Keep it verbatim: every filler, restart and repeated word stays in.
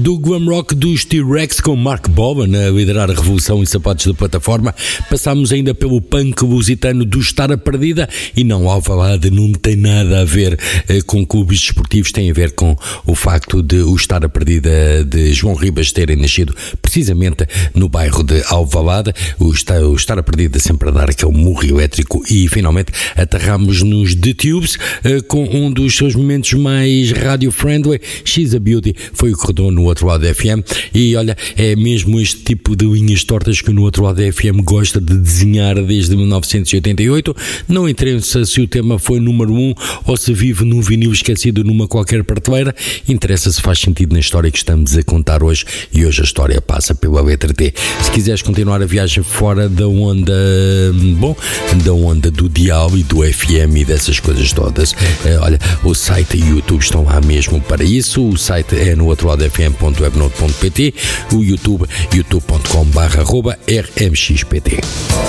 do glam rock dos T-Rex com Mark Bolan a liderar a revolução em sapatos da plataforma. Passámos ainda pelo punk lusitano do Estar a Perdida, e não, Alvalade não tem nada a ver eh, com clubes desportivos, tem a ver com o facto de o Estar a Perdida de João Ribas terem nascido precisamente no bairro de Alvalade. O Estar, o Estar a Perdida sempre a dar aquele murro elétrico, e finalmente aterramos nos The Tubes eh, com um dos seus momentos mais radio-friendly. She's a Beauty foi o que rodou no Outro Lado da F M, e olha, é mesmo este tipo de linhas tortas que o No Outro Lado da F M gosta de desenhar desde mil novecentos e oitenta e oito. Não interessa se o tema foi número um ou se vive num vinil esquecido numa qualquer prateleira, interessa se faz sentido na história que estamos a contar hoje, e hoje a história passa pela letra T. Se quiseres continuar a viagem fora da onda, bom, da onda do dial e do F M e dessas coisas todas, olha, o site e o YouTube estão lá mesmo para isso. O site é no outro lado f m ponto webnode ponto p t, o YouTube youtube ponto com barra arroba r m x p t.